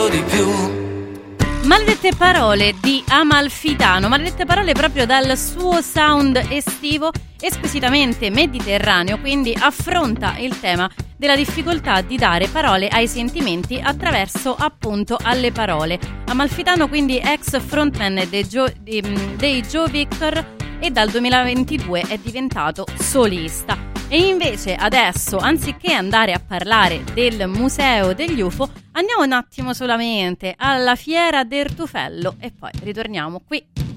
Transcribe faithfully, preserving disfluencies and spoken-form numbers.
di più. Maledette parole di Amalfitano, maledette parole proprio dal suo sound estivo squisitamente mediterraneo, quindi affronta il tema della difficoltà di dare parole ai sentimenti attraverso appunto alle parole. Amalfitano quindi ex frontman dei Joe, dei Joe Victor e dal duemilaventidue è diventato solista. E invece adesso, anziché andare a parlare del museo degli U F O, andiamo un attimo solamente alla fiera del Tufello e poi ritorniamo qui.